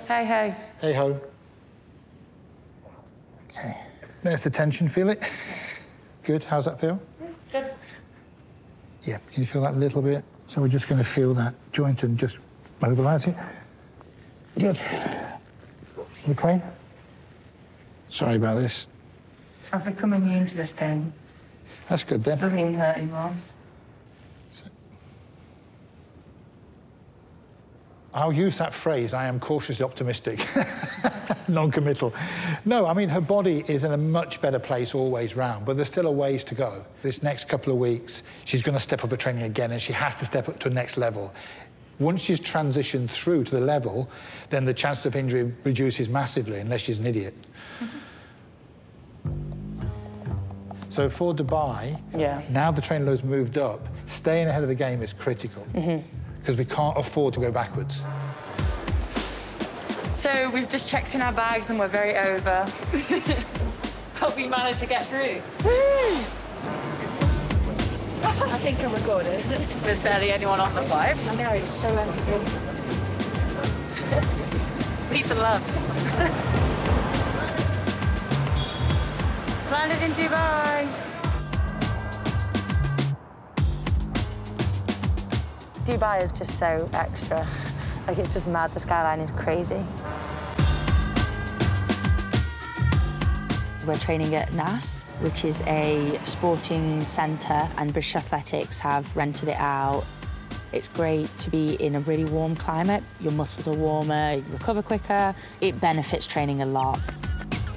Hey, hey. Hey ho. Okay. There's the tension, feel it? Good, how's that feel? Good. Yeah, can you feel that a little bit? So we're just going to feel that joint and just mobilise it. Good. You okay? Sorry about this. I've become immune to this pain. That's good then. Doesn't even hurt anymore. I'll use that phrase, I am cautiously optimistic, non-committal. No, I mean, her body is in a much better place always round, but there's still a ways to go. This next couple of weeks, she's going to step up her training again, and she has to step up to the next level. Once she's transitioned through to the level, then the chance of injury reduces massively, unless she's an idiot. So for Dubai, now the train load's moved up, staying ahead of the game is critical. Because we can't afford to go backwards. So we've just checked in our bags and we're very over. Hope we managed to get through. I think I'm recorded. There's barely anyone on the flight. I know, it's so empty. Peace and love. Landed in Dubai. Dubai is just so extra. Like, it's just mad. The skyline is crazy. We're training at NAS, which is a sporting centre, and British Athletics have rented it out. It's great to be in a really warm climate. Your muscles are warmer, you recover quicker. It benefits training a lot.